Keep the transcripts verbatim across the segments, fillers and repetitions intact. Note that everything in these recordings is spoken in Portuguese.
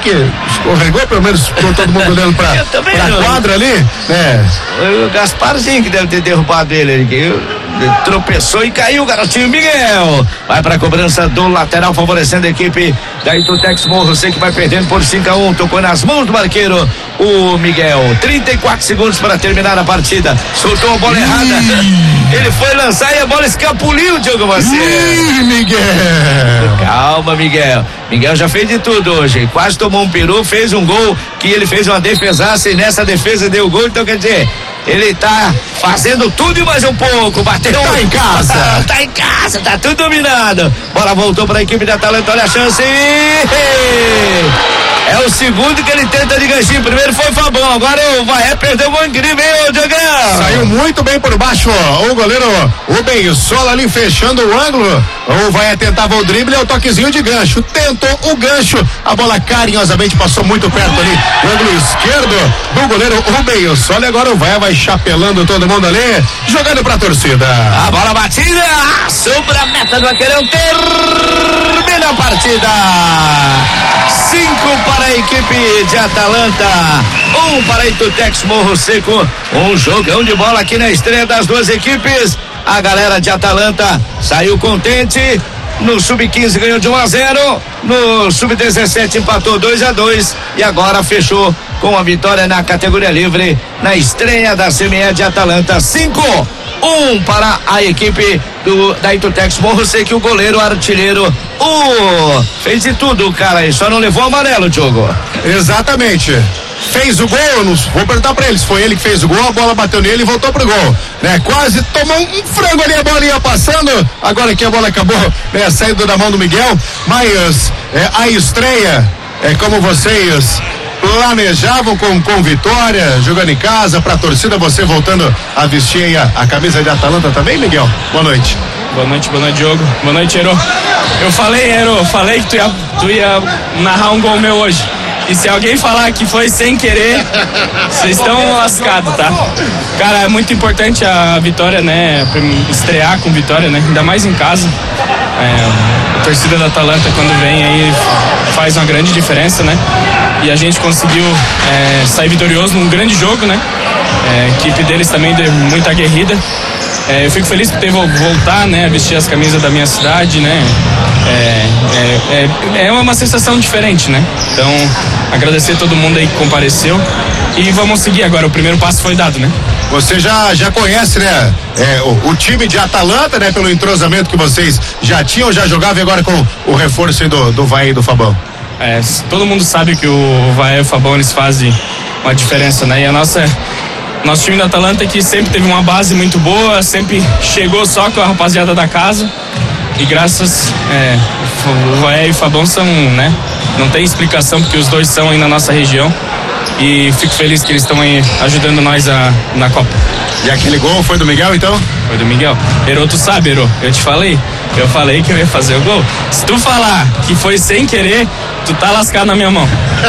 que escorregou, pelo menos ficou todo mundo olhando pra, pra quadra ali, né? O Gasparzinho que deve ter derrubado ele, que ele tropeçou e caiu o garotinho Miguel. Vai pra cobrança do lateral, favorecendo a equipe da Itutex Morro Seco, que vai perdendo por cinco a um, tocou nas mãos do arqueiro, o Miguel. trinta e quatro segundos para terminar a partida, soltou a bola Ih. errada, ele foi lançar e a bola escapuliu, Diogo Macedo. Ih, Miguel! Calma, Miguel. Miguel já fez de tudo hoje, quase tomou um peru, fez um gol, que ele fez uma defesaça e nessa defesa deu gol, então quer dizer, ele tá fazendo tudo e mais um pouco, bateu. Tá em casa. Tá em casa, tá tudo dominado. Bola voltou para a equipe da Atalanta, olha a chance. É o segundo que ele tenta de ganchinho. Primeiro foi Fabão, agora o Vaé perdeu o gol incrível, hein, Diogão? Saiu muito bem por baixo, ó. O goleiro Rubem Sola ali fechando o ângulo. O Vaé tentava o drible, é o toquezinho de gancho. Tentou o gancho, a bola carinhosamente passou muito perto ali. O ângulo esquerdo do goleiro Rubem Sola. E agora o Vaé vai chapelando todo mundo ali, jogando pra torcida. A bola batida, sobre a meta do Aquerão, termina a partida. Cinco para a equipe de Atalanta, um para a Itutex Morro Seco. Um jogão de bola aqui na estreia das duas equipes. A galera de Atalanta saiu contente. No sub quinze ganhou de um a zero, no sub dezessete empatou dois a dois e agora fechou com a vitória na categoria livre na estreia da C M E de Atalanta. Cinco um para a equipe do, da Itutex Morro Seco, o goleiro artilheiro, o fez de tudo o cara aí, só não levou amarelo, Diogo. Exatamente. Fez o gol, não vou perguntar pra eles, foi ele que fez o gol, a bola bateu nele e voltou pro gol, né? Quase tomou um frango ali, a bola ia passando, agora que a bola acabou, né, saindo da mão do Miguel, mas é, a estreia, é como vocês planejavam com, com vitória, jogando em casa, pra torcida, você voltando a vestir aí a, a camisa de Atalanta também, Miguel? Boa noite. Boa noite, boa noite, Diogo. Boa noite, Ero. Eu falei, Ero, falei que tu ia, tu ia narrar um gol meu hoje. E se alguém falar que foi sem querer, vocês estão lascados, tá? Cara, é muito importante a vitória, né? Estrear com vitória, né? Ainda mais em casa. É, a torcida da Atalanta, quando vem aí, faz uma grande diferença, né? E a gente conseguiu é, sair vitorioso num grande jogo, né? É, a equipe deles também deu muita aguerrida. É, eu fico feliz por ter voltar, né, a vestir as camisas da minha cidade, né? É, é, é, é uma sensação diferente, né? Então, agradecer a todo mundo aí que compareceu e vamos seguir agora. O primeiro passo foi dado, né? Você já, já conhece, né? É, o, o time de Atalanta, né? Pelo entrosamento que vocês já tinham, já jogavam e agora com o reforço aí do, do Vaé e do Fabão. É, todo mundo sabe que o Vaé e o Fabão, eles fazem uma diferença, né? E a nossa... Nosso time da Atalanta que sempre teve uma base muito boa, sempre chegou só com a rapaziada da casa e graças é, o Vaé e o Fabão são, né? Não tem explicação porque os dois são aí na nossa região e fico feliz que eles estão aí ajudando nós a, na Copa. E aquele gol foi do Miguel, então? Foi do Miguel. Ero, tu sabe, Ero, eu te falei, eu falei que eu ia fazer o gol. Se tu falar que foi sem querer, tu tá lascado na minha mão.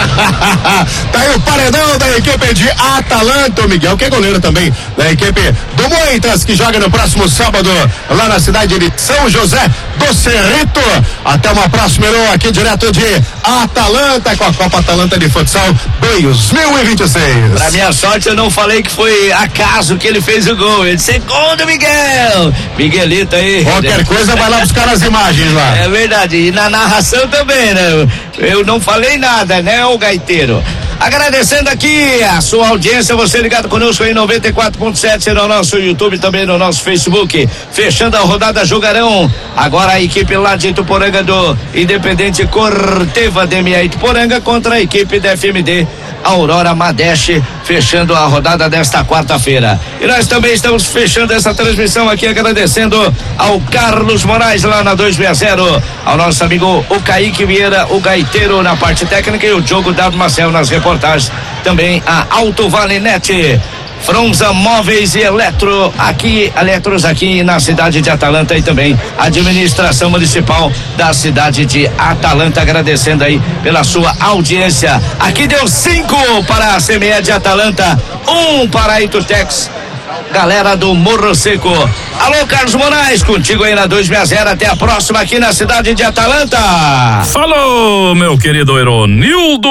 Tá aí o paredão da equipe de Atalanta, o Miguel, que é goleiro também da equipe do Moitas, que joga no próximo sábado lá na cidade de São José do Cerrito. Até uma próxima, Ero, aqui direto de Atalanta, com a Copa Atalanta de Futsal dois mil e vinte e seis. Pra minha sorte, eu não falei que foi acaso que ele fez o gol, ele disse gol do Miguel. Miguelito aí. Qualquer coisa vai lá buscar as imagens lá. É verdade, e na narração também, né? Eu não falei nada, né, o gaiteiro? Agradecendo aqui a sua audiência, você ligado conosco aí noventa e quatro ponto sete no nosso YouTube, também no nosso Facebook. Fechando a rodada, jogarão agora a equipe lá de Ituporanga do Independente Corteva D M A Ituporanga contra a equipe da F M D Aurora Madeste, fechando a rodada desta quarta-feira. E nós também estamos fechando essa transmissão aqui, agradecendo ao Carlos Moraes lá na duzentos e sessenta, ao nosso amigo o Kaique Vieira, o gaiteiro na parte técnica, e o Diogo W. Marcel nas reportagens. Também a Alto Vale Net, Fronza Móveis e Eletro, aqui, Eletros aqui na cidade de Atalanta, e também a administração municipal da cidade de Atalanta, agradecendo aí pela sua audiência. Aqui deu cinco para a C M E de Atalanta, um para a Itutex, galera do Morro Seco. Alô, Carlos Moraes, contigo aí na duzentos e sessenta, até a próxima aqui na cidade de Atalanta. Falou, meu querido Eronildo.